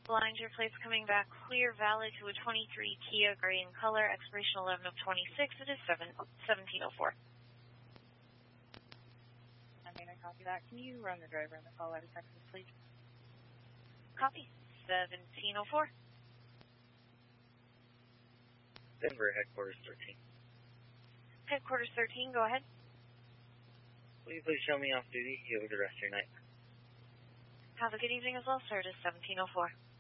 Blind, your plate's coming back clear, valid to a 23 Kia gray in color, expiration 11 of 26. It is 1704. I copy that. Can you run the driver and the call out of Texas, please? Copy. 1704. Denver, headquarters 13. Headquarters 13, go ahead. Will you please show me off duty? You have the rest of your night. Have a good evening as well, sir. It is 1704.